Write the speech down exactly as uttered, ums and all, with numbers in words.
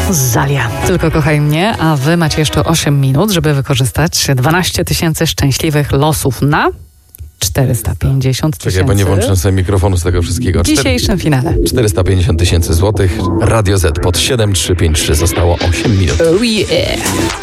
Zalia. Tylko kochaj mnie, a wy macie jeszcze osiem minut, żeby wykorzystać dwanaście tysięcy szczęśliwych losów na czterysta pięćdziesiąt tysięcy. Czekaj, bo nie włączę sobie mikrofonu z tego wszystkiego. W dzisiejszym finale. czterysta pięćdziesiąt tysięcy złotych. Radio Z pod siedem trzy pięć trzy. Zostało osiem minut. Oh yeah.